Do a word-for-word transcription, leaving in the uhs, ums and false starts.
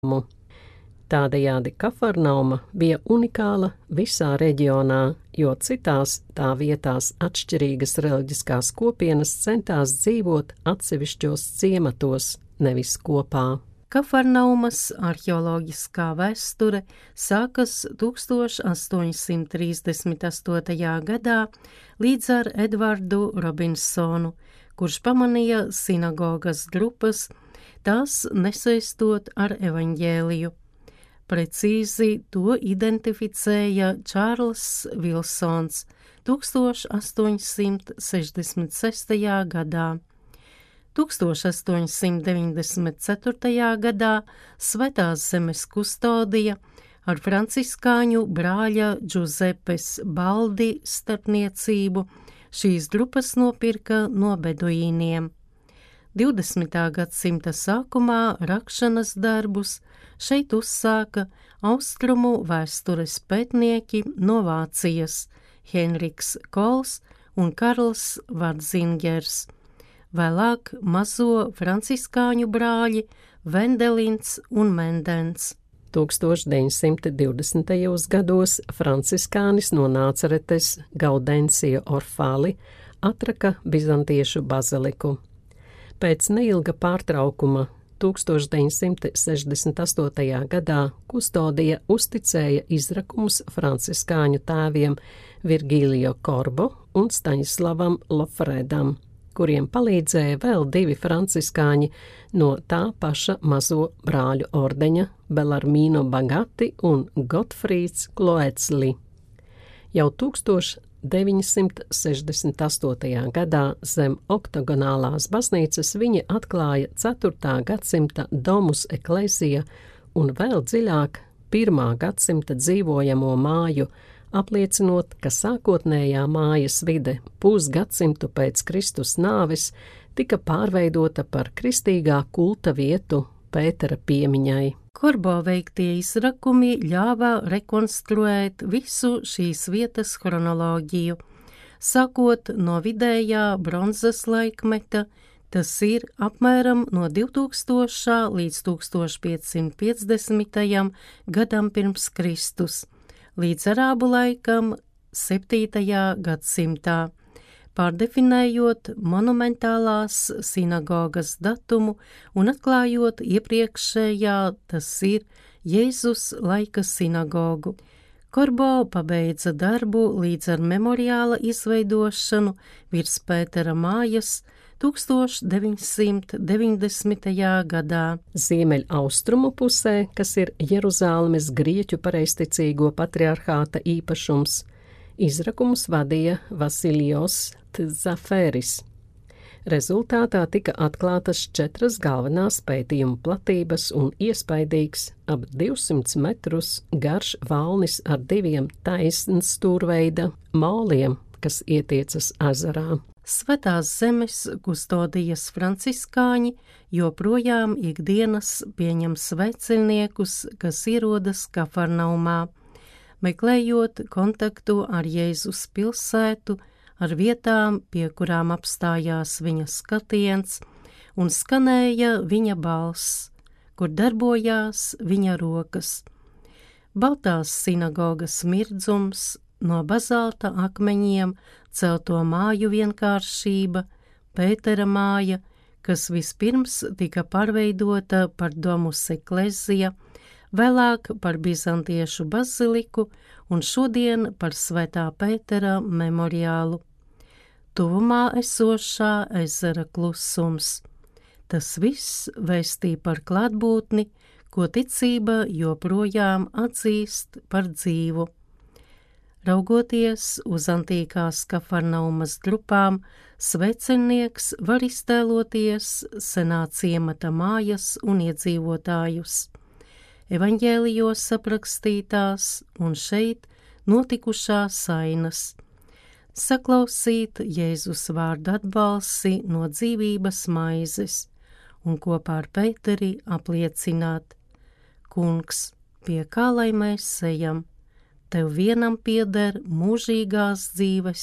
Kafarnaumu. Tādējādi Kafarnauma bija unikāla visā reģionā, jo citās tā vietās atšķirīgas reliģiskās kopienas centās dzīvot atsevišķos ciematos, nevis kopā. Kafarnaumas arheoloģiskā vēsture sākas tūkstoš astoņi simt trīsdesmit astotajā gadā līdz ar Edvardu Robinsonu, kurš pamanīja sinagogas drupas, tās nesaistot ar evaņģēliju. Precīzi to identificēja Čārls Vilsons tūkstoš astoņi simt sešdesmit sestajā gadā. tūkstoš astoņi simt deviņdesmit ceturtajā gadā Svētās zemes kustodija ar franciskāņu brāļa Džuzepes Baldi starpniecību šīs drupas nopirka no beduīniem. divdesmitā gadsimta sākumā rakšanas darbus šeit uzsāka austrumu vēstures pētnieki no Vācijas Henriks Kols un Karls Vardzingers. Vēlāk mazo franciskāņu brāļi Vendelins un Mendens. tūkstoš deviņi simti divdesmitajos gados franciskānis no Nācaretes Gaudencija Orfali atraka bizantiešu baziliku. Pēc neilga pārtraukuma tūkstoš deviņi simti sešdesmit astotajā gadā kustodija uzticēja izrakumus franciskāņu tēviem Virgīlio Korbo un Staņislavam Lofredam, kuriem palīdzēja vēl divi franciskāņi no tā paša mazo brāļu ordeņa Belarmino Bagati un Gotfrīds Kloecli. Jau tūkstoš deviņi simt sešdesmit astotajā gadā zem oktogonālās baznīcas viņi atklāja ceturtā gadsimta Domus Ecclesia un vēl dziļāk pirmā gadsimta dzīvojamo māju, apliecinot, ka sākotnējā mājas vide pusgadsimtu pēc Kristus nāves tika pārveidota par kristīgā kulta vietu Pētera piemiņai. Korbo veiktie izrakumi ļāva rekonstruēt visu šīs vietas chronoloģiju, sākot no vidējā bronzas laikmeta, tas ir apmēram no divtūkstošā līdz tūkstoš piecsimt piecdesmitajam gadam pirms Kristus, līdz arābu laikam septītajā gadsimtā, pārdefinējot monumentālās sinagogas datumu un atklājot iepriekšējā, tas ir Jēzus laika sinagogu. Korbo pabeidza darbu līdz ar memoriāla izveidošanu virs Pētera mājas tūkstoš deviņi simt deviņdesmitajā gadā. Ziemeļ austrumu pusē, kas ir Jeruzālemes grieķu pareizticīgo patriarhāta īpašums, izrakumus vadīja Vasilijos Tzaferis. Rezultātā tika atklātas četras galvenās pētījumu platības un iespaidīgs ap divsimt metrus garš valnis ar diviem taisnstūrveida moliem, kas ietiecas ezerā. Svētās zemes kustodijas franciskāņi joprojām ikdienas pieņem svētceļniekus, kas ierodas Kafarnaumā, meklējot kontaktu ar Jēzus pilsētu, ar vietām, pie kurām apstājās viņa skatiens un skanēja viņa balss, kur darbojās viņa rokas. Baltās sinagogas mirdzums, no bazalta akmeņiem celto māju vienkāršība, Pētera māja, kas vispirms tika pārveidota par Domus Ecclesia, vēlāk par bizantiešu baziliku un šodien par Svētā Pētera memoriālu. Tuvumā esošā ezera klusums. Tas viss vēstī par klātbūtni, ko ticība joprojām atzīst par dzīvu. Raugoties uz antīkās Kafarnaumas drupām, svētceļnieks var iztēloties senā ciemata mājas un iedzīvotājus, evaņģēlijos aprakstītās un šeit notikušās sainas, saklausīt Jēzus vārdu atbalsi no dzīvības maizes un kopā ar Pēteri apliecināt: Kungs, pie kā lai mēs ejam, tev vienam pieder mūžīgās dzīves